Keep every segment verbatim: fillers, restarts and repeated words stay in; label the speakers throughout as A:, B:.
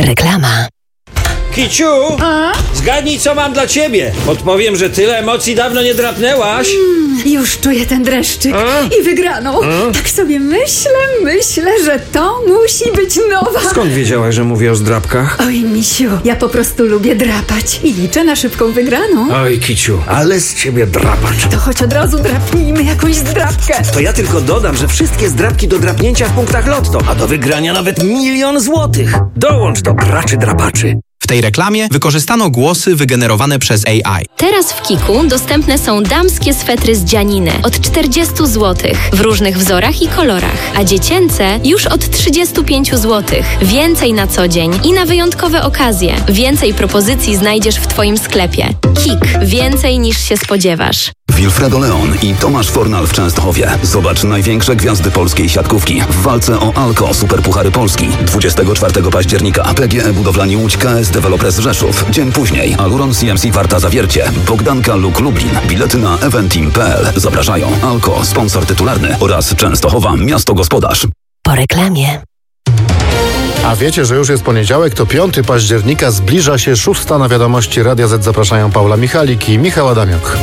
A: Reklama.
B: Kiciu,
C: A?
B: zgadnij, co mam dla ciebie. Odpowiem, że tyle emocji dawno nie drapnęłaś.
C: Mm, już czuję ten dreszczyk
B: A?
C: i wygraną.
B: A?
C: Tak sobie myślę, myślę, że to musi być nowa.
B: Skąd wiedziałaś, że mówię o zdrapkach?
C: Oj, misiu, ja po prostu lubię drapać i liczę na szybką wygraną.
B: Oj, Kiciu, ale z ciebie drapacz.
C: To choć od razu drapnijmy jakąś zdrapkę.
B: To ja tylko dodam, że wszystkie zdrapki do drapnięcia w punktach Lotto, a do wygrania nawet milion złotych. Dołącz do graczy drapaczy.
D: W tej reklamie wykorzystano głosy wygenerowane przez A I.
E: Teraz w Kiku dostępne są damskie swetry z dzianiny od czterdzieści złotych w różnych wzorach i kolorach, a dziecięce już od trzydzieści pięć złotych. Więcej na co dzień i na wyjątkowe okazje. Więcej propozycji znajdziesz w Twoim sklepie. Kik. Więcej niż się spodziewasz.
F: Wilfredo Leon i Tomasz Fornal w Częstochowie. Zobacz największe gwiazdy polskiej siatkówki w walce o Alko Superpuchary Polski. dwudziestego czwartego października P G E Budowlani Łódź, K S Developers Rzeszów. Dzień później Aluron C M C Warta Zawiercie, Bogdanka Luk Lublin. Bilety na eventeam kropka p l. Zapraszają Alko, sponsor tytularny oraz Częstochowa, miasto gospodarz.
A: Po reklamie.
G: A wiecie, że już jest poniedziałek, to piątego października, zbliża się szósta na wiadomości Radia Z. Zapraszają Paula Michalik i Michał Adamiok.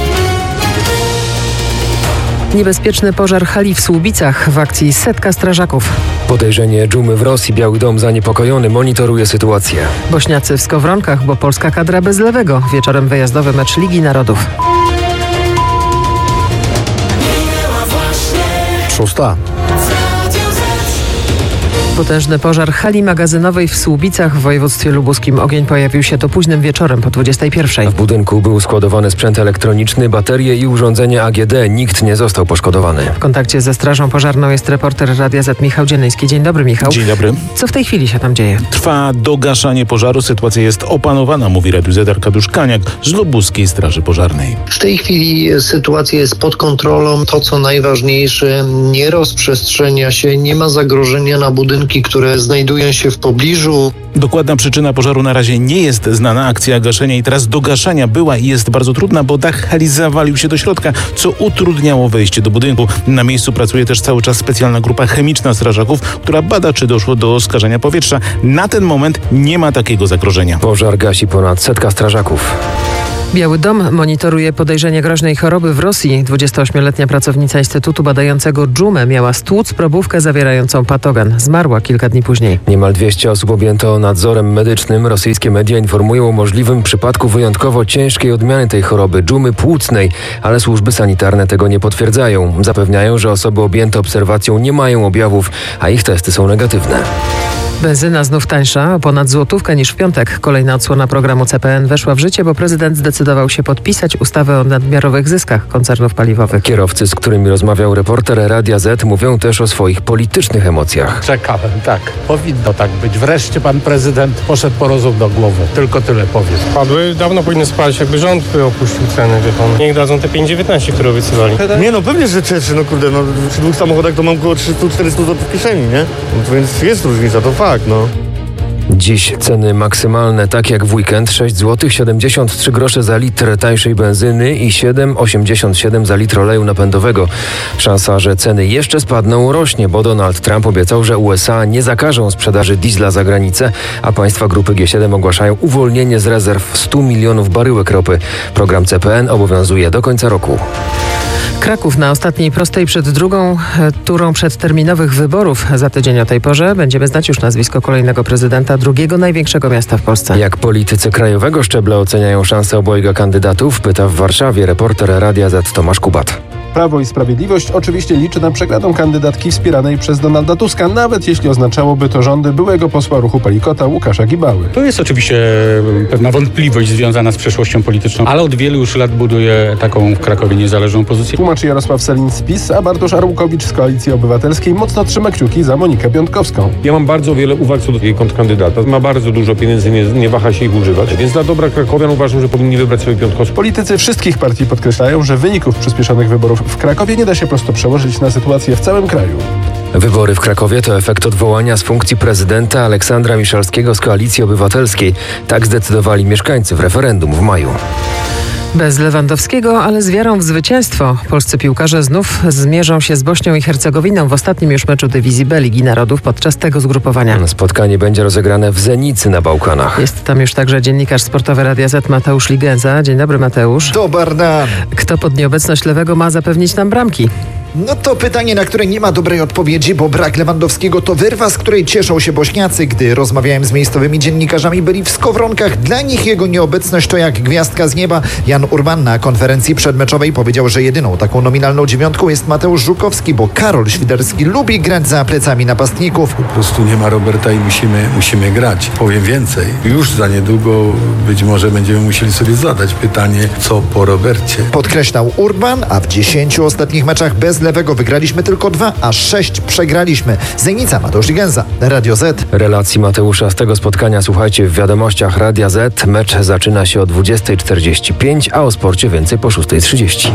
H: Niebezpieczny pożar hali w Słubicach, w akcji setka strażaków.
I: Podejrzenie dżumy w Rosji. Biały Dom zaniepokojony monitoruje sytuację.
H: Bośniacy w Skowronkach, bo polska kadra bez lewego. Wieczorem wyjazdowy mecz Ligi Narodów.
G: Szósta.
H: Potężny pożar hali magazynowej w Słubicach w województwie lubuskim. Ogień pojawił się to późnym wieczorem po dwudziestej pierwszej.
I: W budynku był składowany sprzęt elektroniczny, baterie i urządzenie A G D. Nikt nie został poszkodowany.
H: W kontakcie ze strażą pożarną jest reporter Radia Z Michał Dzielnyński. Dzień dobry, Michał.
J: Dzień dobry.
H: Co w tej chwili się tam dzieje?
J: Trwa dogaszanie pożaru. Sytuacja jest opanowana, mówi Radiu Z Arkadiusz Kaniak z Lubuskiej Straży Pożarnej.
K: W tej chwili sytuacja jest pod kontrolą. To, co najważniejsze, nie rozprzestrzenia się, nie ma zagrożenia na budynki, które znajdują się w pobliżu.
J: Dokładna przyczyna pożaru na razie nie jest znana. Akcja gaszenia i teraz dogaszania była i jest bardzo trudna, bo dach hali zawalił się do środka, co utrudniało wejście do budynku. Na miejscu pracuje też cały czas specjalna grupa chemiczna strażaków, która bada, czy doszło do skażenia powietrza. Na ten moment nie ma takiego zagrożenia.
I: Pożar gasi ponad setka strażaków.
H: Biały Dom monitoruje podejrzenie groźnej choroby w Rosji. dwudziestoośmioletnia pracownica Instytutu badającego dżumę miała stłuc probówkę zawierającą patogen. Zmarła kilka dni później.
I: Niemal dwieście osób objęto nadzorem medycznym. Rosyjskie media informują o możliwym przypadku wyjątkowo ciężkiej odmiany tej choroby, dżumy płucnej, ale służby sanitarne tego nie potwierdzają. Zapewniają, że osoby objęte obserwacją nie mają objawów, a ich testy są negatywne.
H: Benzyna znów tańsza, o ponad złotówkę niż w piątek. Kolejna odsłona programu C P N weszła w życie, bo prezydent zdecydował się podpisać ustawę o nadmiarowych zyskach koncernów paliwowych.
I: Kierowcy, z którymi rozmawiał reporter Radia Z, mówią też o swoich politycznych emocjach.
L: Czekałem, tak. Powinno tak być. Wreszcie pan prezydent poszedł po rozum do głowy. Tylko tyle powiem.
M: Padły, dawno powinny spać, jakby rząd by opuścił ceny, wie pan. Niech dadzą te pięć dziewiętnaście, które obiecywali.
N: Nie no, pewnie, że cieszy, no kurde, no przy dwóch samochodach to mam około trzysta czterysta złotych w kieszeni, nie? No, więc jest różnica, to fakt, no.
I: Dziś ceny maksymalne, tak jak w weekend, sześć złotych siedemdziesiąt trzy grosze za litr tańszej benzyny i siedem złotych osiemdziesiąt siedem za litr oleju napędowego. Szansa, że ceny jeszcze spadną, rośnie, bo Donald Trump obiecał, że U S A nie zakażą sprzedaży diesla za granicę, a państwa grupy G siedem ogłaszają uwolnienie z rezerw stu milionów baryłek ropy. Program C P N obowiązuje do końca roku.
H: Kraków na ostatniej prostej przed drugą turą przedterminowych wyborów. Za tydzień o tej porze będziemy znać już nazwisko kolejnego prezydenta drugiego największego miasta w Polsce.
I: Jak politycy krajowego szczebla oceniają szanse obojga kandydatów, pyta w Warszawie reporter Radia Z Tomasz Kubat.
O: Prawo i Sprawiedliwość oczywiście liczy na przegraną kandydatki wspieranej przez Donalda Tuska, nawet jeśli oznaczałoby to rządy byłego posła Ruchu Palikota Łukasza Gibały.
L: To jest oczywiście pewna wątpliwość związana z przeszłością polityczną, ale od wielu już lat buduje taką w Krakowie niezależną pozycję.
O: Tłumaczy Jarosław Sellin z PiS, a Bartosz Arłukowicz z Koalicji Obywatelskiej mocno trzyma kciuki za Monikę Piątkowską.
P: Ja mam bardzo wiele uwag co do jej kontrkandydata. Ma bardzo dużo pieniędzy, nie, nie waha się ich używać, więc dla dobra krakowian uważam, że powinni wybrać sobie Piątkowską.
O: Politycy wszystkich partii podkreślają, że wyników przyspieszonych wyborów w Krakowie nie da się prosto przełożyć na sytuację w całym kraju.
I: Wybory w Krakowie to efekt odwołania z funkcji prezydenta Aleksandra Miszalskiego z Koalicji Obywatelskiej. Tak zdecydowali mieszkańcy w referendum w maju.
H: Bez Lewandowskiego, ale z wiarą w zwycięstwo. Polscy piłkarze znów zmierzą się z Bośnią i Hercegowiną w ostatnim już meczu dywizji B Ligi Narodów podczas tego zgrupowania.
I: Spotkanie będzie rozegrane w Zenicy na Bałkanach.
H: Jest tam już także dziennikarz sportowy Radia Z Mateusz Ligenza. Dzień dobry, Mateusz.
A: Dobry dan.
H: Kto pod nieobecność Lewego ma zapewnić nam bramki?
A: No to pytanie, na które nie ma dobrej odpowiedzi, bo brak Lewandowskiego to wyrwa, z której cieszą się Bośniacy. Gdy rozmawiałem z miejscowymi dziennikarzami, byli w skowronkach. Dla nich jego nieobecność to jak gwiazdka z nieba. Jan Urban na konferencji przedmeczowej powiedział, że jedyną taką nominalną dziewiątką jest Mateusz Żukowski, bo Karol Świderski lubi grać za plecami napastników.
Q: Po prostu nie ma Roberta i musimy, musimy grać. Powiem więcej. Już za niedługo być może będziemy musieli sobie zadać pytanie, co po Robercie.
A: Podkreślał Urban, a w dziesięciu ostatnich meczach bez Lewego wygraliśmy tylko dwa, a sześć przegraliśmy. Zenica, Mateusz Ligenza, Radio Z.
I: Relacji Mateusza z tego spotkania słuchajcie w wiadomościach Radia Z. Mecz zaczyna się o dwudziestej czterdzieści pięć, a o sporcie więcej po szóstej trzydzieści.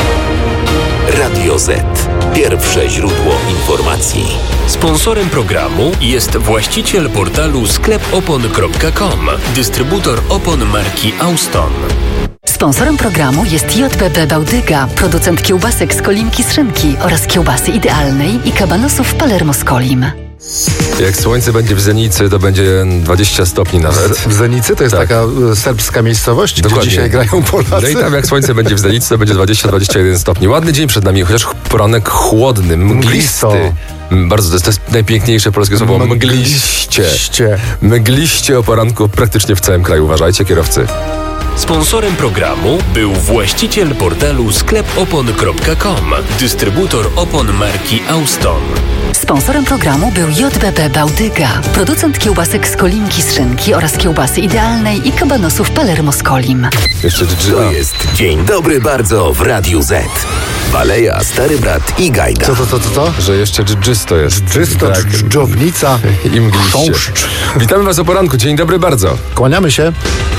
R: Radio Z. Pierwsze źródło informacji. Sponsorem programu jest właściciel portalu sklep opon kropka com, dystrybutor opon marki Auston.
S: Sponsorem programu jest J B B Bałtyka, producent kiełbasek z Kolimki z Szynki oraz kiełbasy idealnej i kabanosów Palermo z Kolim.
T: Jak słońce będzie w Zenicy, to będzie dwadzieścia stopni nawet.
G: W Zenicy to jest tak. taka serbska miejscowość,
T: Dokładnie.
G: Gdzie dzisiaj grają Polacy.
T: No i tam jak słońce będzie w Zenicy, to będzie dwadzieścia do dwudziestu jeden stopni. Ładny dzień przed nami, chociaż poranek chłodny, mglisty. Bardzo, to jest, to jest najpiękniejsze polskie słowo. Mgliście. Mgliście. Mgliście o poranku praktycznie w całym kraju. Uważajcie, kierowcy.
R: Sponsorem programu był właściciel portalu sklep opon kropka com, dystrybutor opon marki Auston.
S: Sponsorem programu był J B B Bałtyka, producent kiełbasek z Kolimki z Szynki oraz kiełbasy idealnej i kabanosów Palermo z Kolim.
T: Jeszcze
R: To jest Dzień Dobry Bardzo w Radiu Z. Baleja, Stary Brat i Gajda.
G: Co to, co, co, co?
T: Że jeszcze dżdżysto jest.
G: Dżdżysto,
T: tak.
G: dżdżownica
T: i mgliście. Witamy Was o poranku. Dzień dobry bardzo.
G: Kłaniamy się.